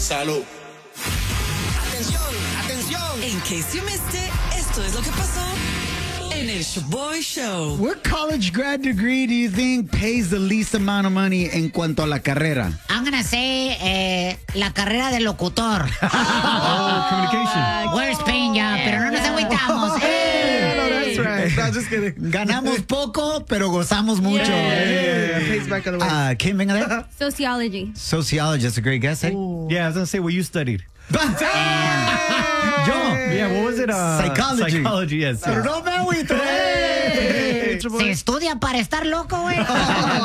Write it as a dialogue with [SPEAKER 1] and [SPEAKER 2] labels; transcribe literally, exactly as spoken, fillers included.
[SPEAKER 1] Salud. Atención, atención.
[SPEAKER 2] In case you missed it, esto es lo que pasó en el Shoboy Show.
[SPEAKER 3] What college grad degree do you think pays the least amount of money en cuanto a la carrera?
[SPEAKER 4] I'm gonna say eh, la carrera de locutor.
[SPEAKER 5] Oh, communication.
[SPEAKER 4] We're Spain ya, pero no nos agüitamos.
[SPEAKER 5] Yeah, no, that's right. No, just kidding.
[SPEAKER 3] Ganamos poco, pero gozamos mucho.
[SPEAKER 5] Yeah, pays back on the way.
[SPEAKER 3] Ah, ¿quién venga de ahí?
[SPEAKER 6] Sociology.
[SPEAKER 3] Sociology, that's a great guess, eh?
[SPEAKER 5] Yeah, I was gonna say what you studied.
[SPEAKER 3] Yo.
[SPEAKER 5] Yeah, what was it? Uh,
[SPEAKER 3] Psychology.
[SPEAKER 5] Psychology, yes.
[SPEAKER 3] Pero
[SPEAKER 5] yes.
[SPEAKER 3] no me agüito, eh.
[SPEAKER 4] Se estudia para estar loco, güey.